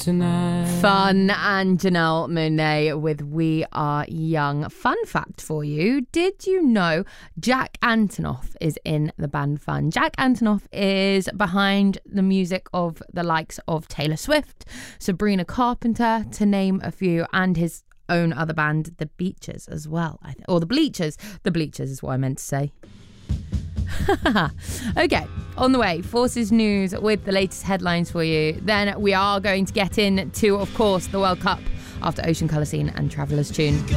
tonight. Fun and Janelle Monáe with We Are Young. Fun fact for you, did you know Jack Antonoff is in the band Fun? Jack Antonoff is behind the music of the likes of Taylor Swift, Sabrina Carpenter, to name a few, and his own other band, The Beaches, as well. Or The Bleachers. The Bleachers is what I meant to say. Okay, on the way, Forces News with the latest headlines for you. Then we are going to get into, of course, the World Cup after Ocean Colour Scene and Traveller's Tune.